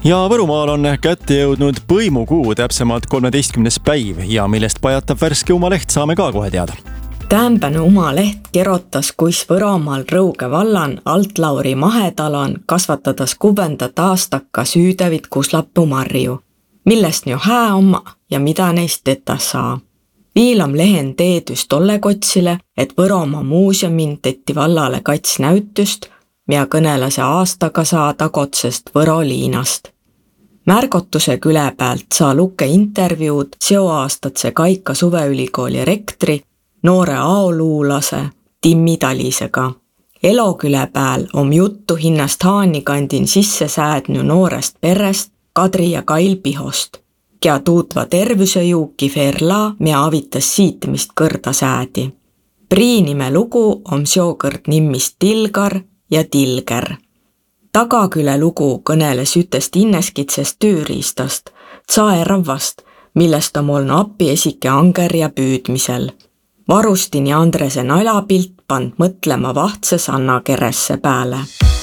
Ja Võrumaal on kätte jõudnud põimukuu, täpsemalt 13. päiv ja millest pajatab värske umaleht, saame ka kohe teada. Täämbäne umaleht kerotas, kuis Võromaal Rõuge vallan Altlauri mahetalan kasvatadas 6. aastaka süüdävid kuslappu marju, millest nju hää oma ja mida neist teta saa. Viil on lehen teedüst tolle kotsile, et Võromaa muuseumin tetti vallale kats näütüst, mida kõnelase aastaga saa tagotsest Võro liinast. Märgotuse küle pealt saa lukke intervjuud seoaastatse Kaika Suveülikooli rektri, noore aoluulase Timmi Talisega. Eloküle pääl on juttu hinnast Haanikandin sisse säädnu noorest perest Kadri ja Kail Pihost, kea tuutva tervüsejuuki Ferla, mea avitas siitimist kõrda säädi. Priinime lugu on seokõrd nimmist Tilgar ja Tilger. Tagaküle lugu kõneles ütest inneskitsest tüüriistast, tsaeravvast, millest on olnud appi esike anger ja püüdmisel. Varustini Andrese nalapilt pand mõtlema vahtse Sanna Keresse pääle.